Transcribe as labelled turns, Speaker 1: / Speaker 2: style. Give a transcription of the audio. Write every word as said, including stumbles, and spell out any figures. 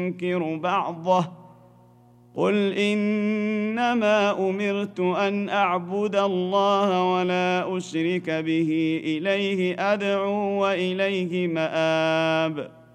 Speaker 1: ينكر بعضه قل إنما أمرت أن أعبد الله ولا أشرك به إليه أدعو وإليه مآب